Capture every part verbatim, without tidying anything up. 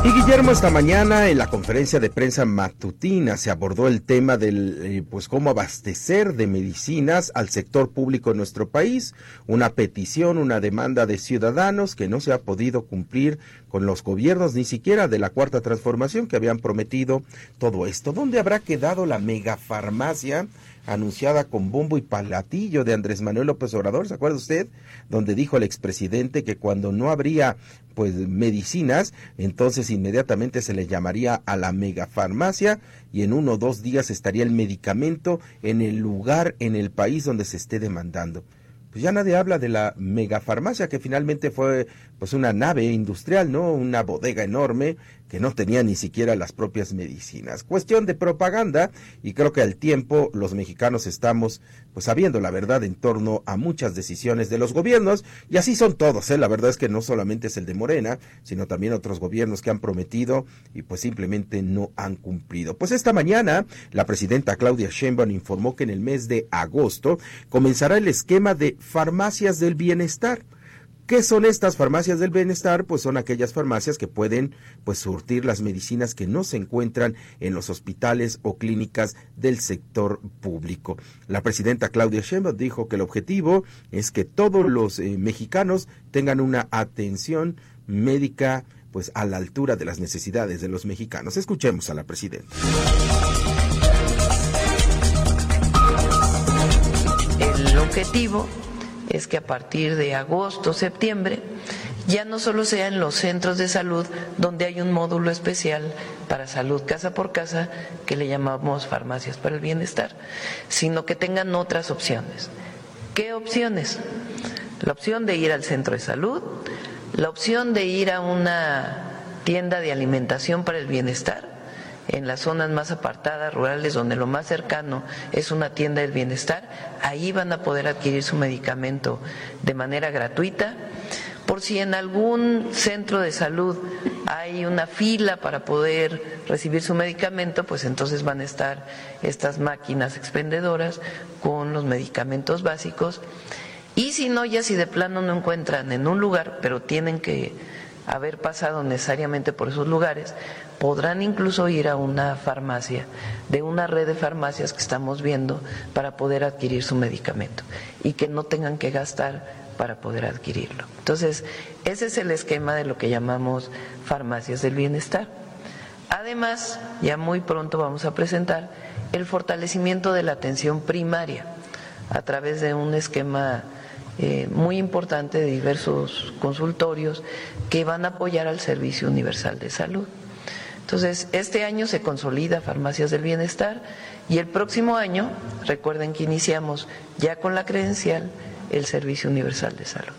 Y Guillermo, esta mañana en la conferencia de prensa matutina se abordó el tema del, eh, pues cómo abastecer de medicinas al sector público en nuestro país, una petición, una demanda de ciudadanos que no se ha podido cumplir con los gobiernos, ni siquiera de la Cuarta Transformación, que habían prometido todo esto. ¿Dónde habrá quedado la megafarmacia anunciada con bombo y platillo de Andrés Manuel López Obrador? ¿Se acuerda usted? Donde dijo el expresidente que cuando no habría pues medicinas, entonces inmediatamente se le llamaría a la megafarmacia y en uno o dos días estaría el medicamento en el lugar, en el país donde se esté demandando. Pues ya nadie habla de la megafarmacia, que finalmente fue pues una nave industrial, ¿no? Una bodega enorme que no tenía ni siquiera las propias medicinas. Cuestión de propaganda, y creo que al tiempo los mexicanos estamos pues sabiendo la verdad en torno a muchas decisiones de los gobiernos, y así son todos, ¿eh? La verdad es que no solamente es el de Morena, sino también otros gobiernos que han prometido y pues simplemente no han cumplido. Pues esta mañana la presidenta Claudia Sheinbaum informó que en el mes de agosto comenzará el esquema de farmacias del bienestar. ¿Qué son estas farmacias del bienestar? Pues son aquellas farmacias que pueden pues surtir las medicinas que no se encuentran en los hospitales o clínicas del sector público. La presidenta Claudia Sheinbaum dijo que el objetivo es que todos los eh, mexicanos tengan una atención médica pues a la altura de las necesidades de los mexicanos. Escuchemos a la presidenta. El objetivo es que a partir de agosto, septiembre, ya no solo sea en los centros de salud donde hay un módulo especial para salud casa por casa, que le llamamos farmacias para el bienestar, sino que tengan otras opciones. ¿Qué opciones? La opción de ir al centro de salud, la opción de ir a una tienda de alimentación para el bienestar, en las zonas más apartadas, rurales, donde lo más cercano es una tienda del bienestar, ahí van a poder adquirir su medicamento de manera gratuita. Por si en algún centro de salud hay una fila para poder recibir su medicamento, pues entonces van a estar estas máquinas expendedoras con los medicamentos básicos. Y si no, ya si de plano no encuentran en un lugar, pero tienen que haber pasado necesariamente por esos lugares, podrán incluso ir a una farmacia, de una red de farmacias que estamos viendo, para poder adquirir su medicamento y que no tengan que gastar para poder adquirirlo. Entonces, ese es el esquema de lo que llamamos farmacias del bienestar. Además, ya muy pronto vamos a presentar el fortalecimiento de la atención primaria a través de un esquema Eh, muy importante de diversos consultorios que van a apoyar al Servicio Universal de Salud. Entonces, este año se consolida Farmacias del Bienestar y el próximo año, recuerden que iniciamos ya con la credencial el Servicio Universal de Salud.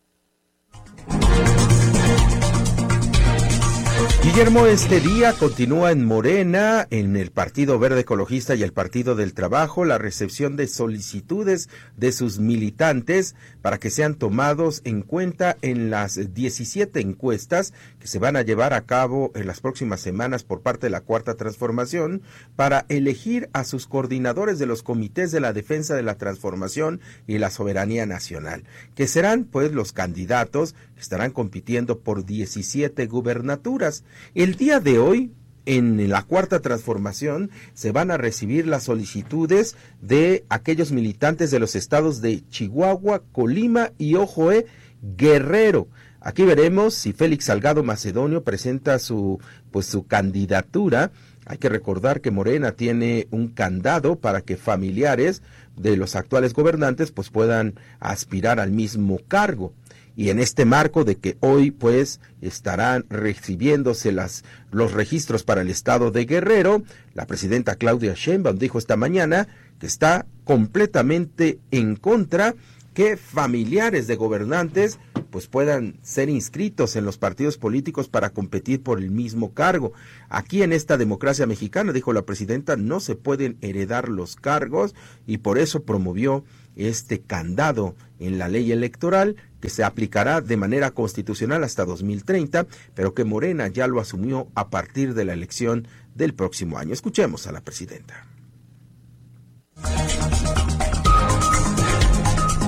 Guillermo, este día continúa en Morena, en el Partido Verde Ecologista y el Partido del Trabajo, la recepción de solicitudes de sus militantes para que sean tomados en cuenta en las diecisiete encuestas que se van a llevar a cabo en las próximas semanas por parte de la Cuarta Transformación para elegir a sus coordinadores de los comités de la defensa de la transformación y la soberanía nacional, que serán pues los candidatos que estarán compitiendo por diecisiete gubernaturas. El día de hoy, en la Cuarta Transformación, se van a recibir las solicitudes de aquellos militantes de los estados de Chihuahua, Colima y, ojo, eh, Guerrero. Aquí veremos si Félix Salgado Macedonio presenta su, pues, su candidatura. Hay que recordar que Morena tiene un candado para que familiares de los actuales gobernantes pues puedan aspirar al mismo cargo. Y en este marco de que hoy pues estarán recibiéndose las, los registros para el estado de Guerrero, la presidenta Claudia Sheinbaum dijo esta mañana que está completamente en contra que familiares de gobernantes pues puedan ser inscritos en los partidos políticos para competir por el mismo cargo. Aquí en esta democracia mexicana, dijo la presidenta, no se pueden heredar los cargos y por eso promovió este candado en la ley electoral que se aplicará de manera constitucional hasta dos mil treinta, pero que Morena ya lo asumió a partir de la elección del próximo año. Escuchemos a la presidenta.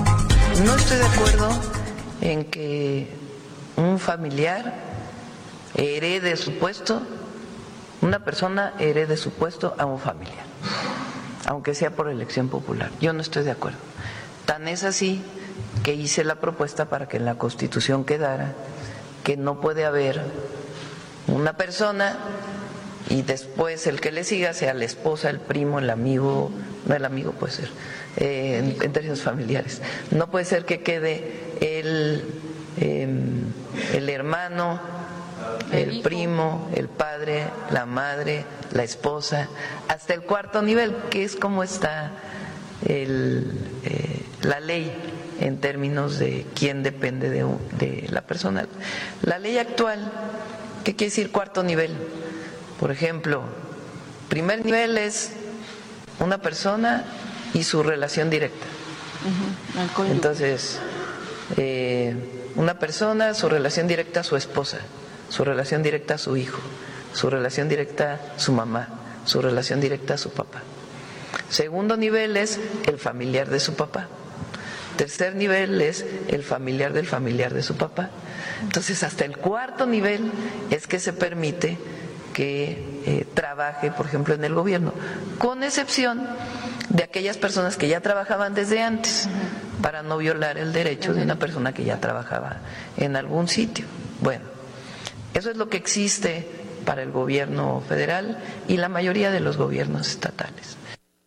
No estoy de acuerdo en que un familiar herede su puesto, una persona herede su puesto a un familiar, aunque sea por elección popular. Yo no estoy de acuerdo. Tan es así que hice la propuesta para que en la Constitución quedara que no puede haber una persona y después el que le siga sea la esposa, el primo, el amigo, no el amigo puede ser, eh, en, en términos familiares. No puede ser que quede el, eh, el hermano, el primo, el padre, la madre, la esposa, hasta el cuarto nivel, que es como está el, eh, la ley en términos de quién depende de, de la persona. La ley actual, ¿qué quiere decir cuarto nivel? Por ejemplo, primer nivel es una persona y su relación directa. Uh-huh. Entonces, eh, una persona, su relación directa a su esposa, su relación directa a su hijo, su relación directa a su mamá, su relación directa a su papá. Segundo nivel es el familiar de su papá. Tercer nivel es el familiar del familiar de su papá. Entonces, hasta el cuarto nivel es que se permite que eh, trabaje, por ejemplo, en el gobierno, con excepción de aquellas personas que ya trabajaban desde antes, para no violar el derecho de una persona que ya trabajaba en algún sitio. Bueno, eso es lo que existe para el gobierno federal y la mayoría de los gobiernos estatales.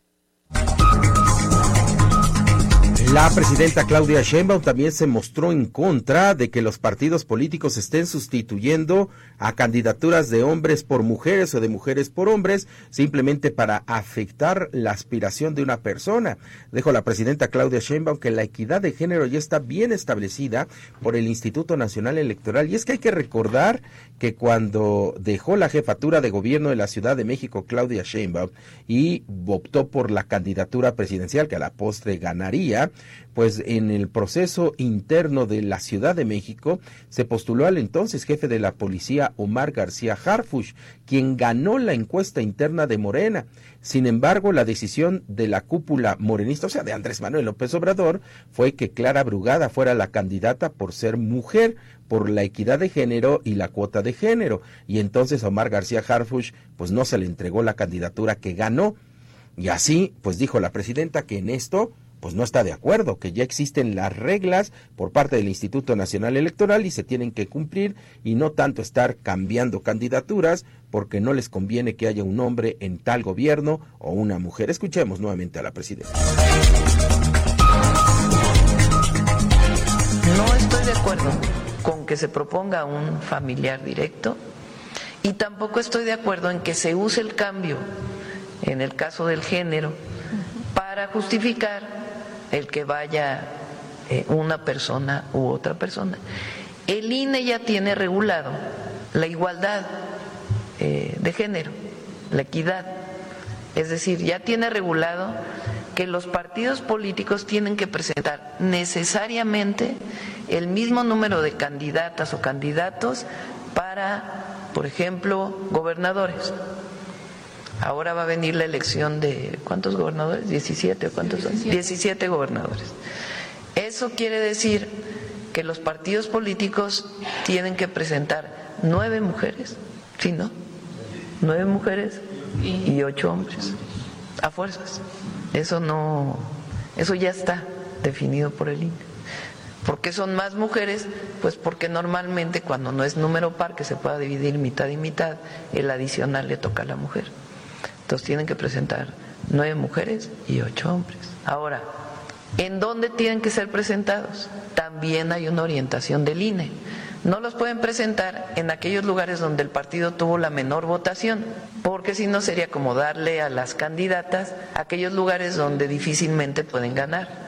La presidenta Claudia Sheinbaum también se mostró en contra de que los partidos políticos estén sustituyendo a candidaturas de hombres por mujeres o de mujeres por hombres simplemente para afectar la aspiración de una persona. Dijo la presidenta Claudia Sheinbaum que la equidad de género ya está bien establecida por el Instituto Nacional Electoral. Y es que hay que recordar que cuando dejó la jefatura de gobierno de la Ciudad de México Claudia Sheinbaum y optó por la candidatura presidencial que a la postre ganaría, pues en el proceso interno de la Ciudad de México se postuló al entonces jefe de la policía Omar García Harfuch, quien ganó la encuesta interna de Morena. Sin embargo, la decisión de la cúpula morenista, o sea, de Andrés Manuel López Obrador, fue que Clara Brugada fuera la candidata por ser mujer, por la equidad de género y la cuota de género. Y entonces a Omar García Harfuch, pues no se le entregó la candidatura que ganó. Y así, pues dijo la presidenta que en esto pues no está de acuerdo, que ya existen las reglas por parte del Instituto Nacional Electoral y se tienen que cumplir y no tanto estar cambiando candidaturas porque no les conviene que haya un hombre en tal gobierno o una mujer. Escuchemos nuevamente a la presidenta. No estoy de acuerdo con que se proponga un familiar directo y tampoco estoy de acuerdo en que se use el cambio en el caso del género para justificar el que vaya eh, una persona u otra persona. El I N E ya tiene regulado la igualdad eh, de género, la equidad. Es decir, ya tiene regulado que los partidos políticos tienen que presentar necesariamente el mismo número de candidatas o candidatos para, por ejemplo, gobernadores. Ahora va a venir la elección de, ¿cuántos gobernadores? diecisiete, ¿o cuántos son? diecisiete gobernadores. Eso quiere decir que los partidos políticos tienen que presentar nueve mujeres, ¿sí, no? Nueve mujeres y ocho hombres, a fuerzas. Eso no, eso ya está definido por el I N E. ¿Por qué son más mujeres? Pues porque normalmente cuando no es número par, que se pueda dividir mitad y mitad, el adicional le toca a la mujer. Entonces tienen que presentar nueve mujeres y ocho hombres. Ahora, ¿en dónde tienen que ser presentados? También hay una orientación del I N E. No los pueden presentar en aquellos lugares donde el partido tuvo la menor votación, porque si no sería como darle a las candidatas aquellos lugares donde difícilmente pueden ganar.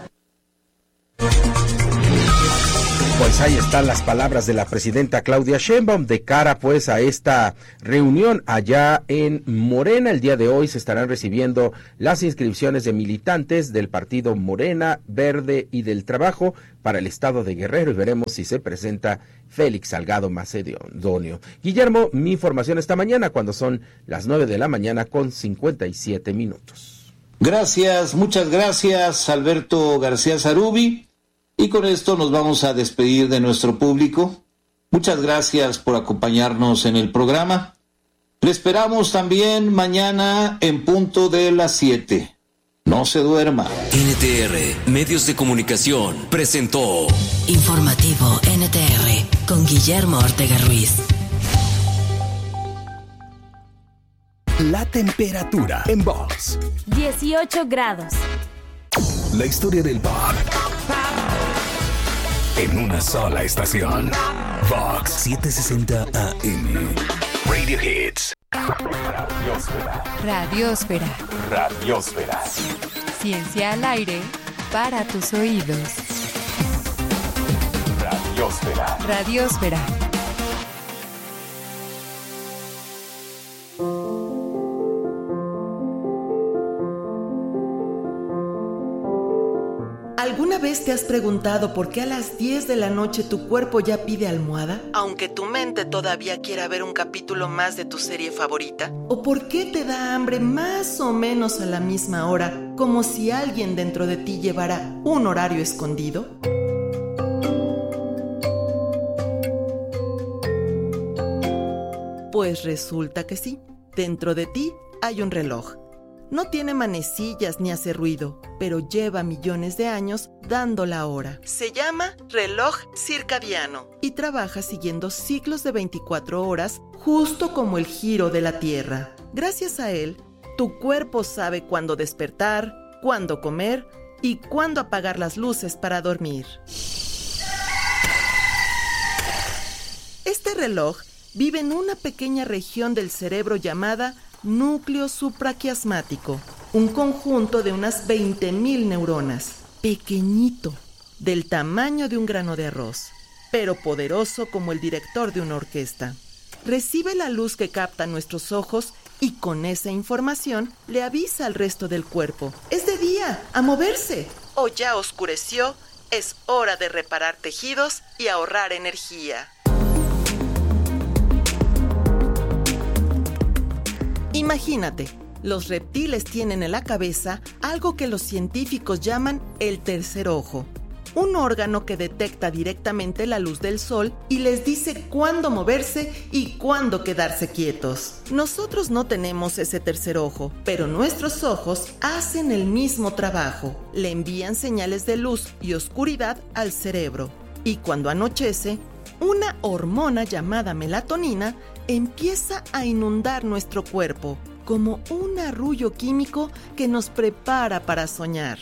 Pues ahí están las palabras de la presidenta Claudia Sheinbaum de cara pues a esta reunión allá en Morena. El día de hoy se estarán recibiendo las inscripciones de militantes del partido Morena, Verde y del Trabajo para el estado de Guerrero y veremos si se presenta Félix Salgado Macedonio. Guillermo, mi información esta mañana cuando son las nueve de la mañana con cincuenta y siete minutos. Gracias, muchas gracias Alberto García Zarubi. Y con esto nos vamos a despedir de nuestro público. Muchas gracias por acompañarnos en el programa. Le esperamos también mañana en punto de las siete. No se duerma. N T R, Medios de Comunicación, presentó Informativo N T R con Guillermo Ortega Ruiz. La temperatura en Vox. dieciocho grados. La historia del pop. En una sola estación. Vox setecientos sesenta A M. Radio Hits. Radiosfera. Radiosfera. Radiosfera. Ciencia al aire para tus oídos. Radiosfera. Radiosfera. ¿Alguna vez te has preguntado por qué a las diez de la noche tu cuerpo ya pide almohada, aunque tu mente todavía quiera ver un capítulo más de tu serie favorita? ¿O por qué te da hambre más o menos a la misma hora, como si alguien dentro de ti llevara un horario escondido? Pues resulta que sí, dentro de ti hay un reloj. No tiene manecillas ni hace ruido, pero lleva millones de años dando la hora. Se llama reloj circadiano y trabaja siguiendo ciclos de veinticuatro horas, justo como el giro de la Tierra. Gracias a él, tu cuerpo sabe cuándo despertar, cuándo comer y cuándo apagar las luces para dormir. Este reloj vive en una pequeña región del cerebro llamada núcleo supraquiasmático, un conjunto de unas veinte mil neuronas, pequeñito, del tamaño de un grano de arroz, pero poderoso como el director de una orquesta. Recibe la luz que captan nuestros ojos y con esa información le avisa al resto del cuerpo: es de día, a moverse, o ya oscureció, es hora de reparar tejidos y ahorrar energía. Imagínate, los reptiles tienen en la cabeza algo que los científicos llaman el tercer ojo, un órgano que detecta directamente la luz del sol y les dice cuándo moverse y cuándo quedarse quietos. Nosotros no tenemos ese tercer ojo, pero nuestros ojos hacen el mismo trabajo, le envían señales de luz y oscuridad al cerebro, y cuando anochece, una hormona llamada melatonina empieza a inundar nuestro cuerpo, como un arrullo químico que nos prepara para soñar.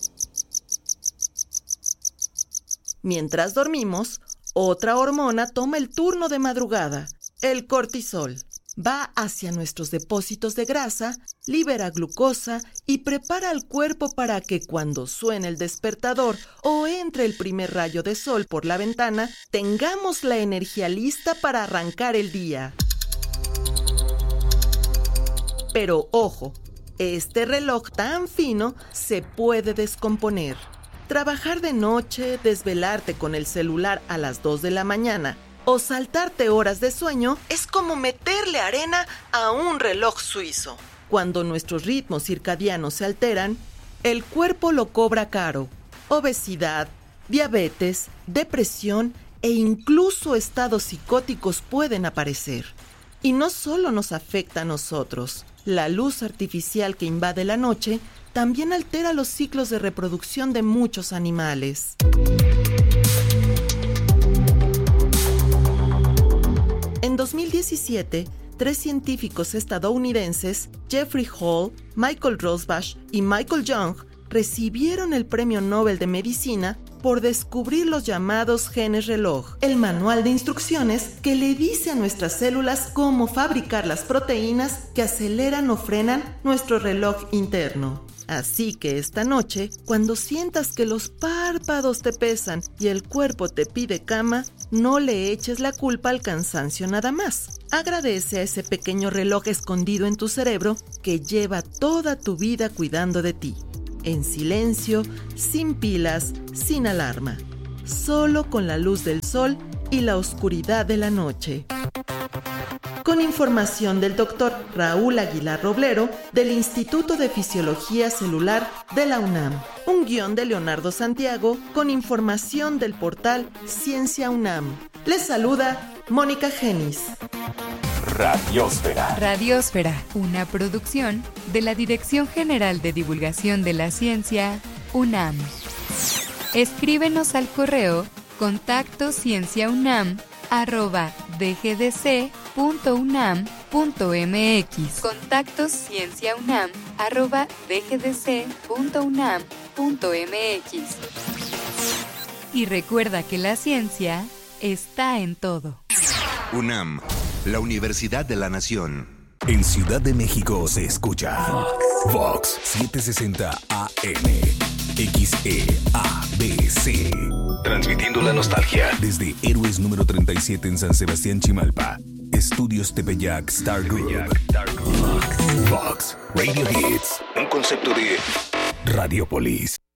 Mientras dormimos, otra hormona toma el turno de madrugada, el cortisol. Va hacia nuestros depósitos de grasa, libera glucosa y prepara al cuerpo para que cuando suene el despertador o entre el primer rayo de sol por la ventana, tengamos la energía lista para arrancar el día. Pero ojo, este reloj tan fino se puede descomponer. Trabajar de noche, desvelarte con el celular a las dos de la mañana o saltarte horas de sueño es como meterle arena a un reloj suizo. Cuando nuestros ritmos circadianos se alteran, el cuerpo lo cobra caro. Obesidad, diabetes, depresión e incluso estados psicóticos pueden aparecer. Y no solo nos afecta a nosotros. La luz artificial que invade la noche también altera los ciclos de reproducción de muchos animales. En dos mil diecisiete, tres científicos estadounidenses, Jeffrey Hall, Michael Rosbash y Michael Young, recibieron el Premio Nobel de Medicina por descubrir los llamados genes reloj, el manual de instrucciones que le dice a nuestras células cómo fabricar las proteínas que aceleran o frenan nuestro reloj interno. Así que esta noche, cuando sientas que los párpados te pesan y el cuerpo te pide cama, no le eches la culpa al cansancio nada más. Agradece a ese pequeño reloj escondido en tu cerebro que lleva toda tu vida cuidando de ti. En silencio, sin pilas, sin alarma. Solo con la luz del sol y la oscuridad de la noche. Con información del doctor Raúl Aguilar Roblero del Instituto de Fisiología Celular de la UNAM. Un guión de Leonardo Santiago con información del portal Ciencia UNAM. Les saluda Mónica Genis. Radiósfera. Radiósfera, una producción de la Dirección General de Divulgación de la Ciencia, UNAM. Escríbenos al correo contacto cienciaunam arroba dgdc.unam.mx. Contacto cienciaunam arroba dgdc.unam.mx. Y recuerda que la ciencia está en todo. UNAM, la Universidad de la Nación. En Ciudad de México se escucha Vox setecientos sesenta A M, X E A B C. Transmitiendo la nostalgia desde Héroes número treinta y siete en San Sebastián, Chimalpa. Estudios Tepeyac Star Group. Vox Radio Hits, un concepto de Radiopolis.